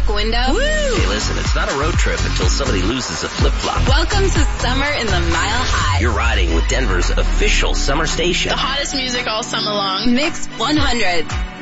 back window. Woo! Hey, listen, it's not a road trip until somebody loses a flip-flop. Welcome to Summer in the Mile High. You're riding with Denver's official summer station. The hottest music all summer long. Mix 100.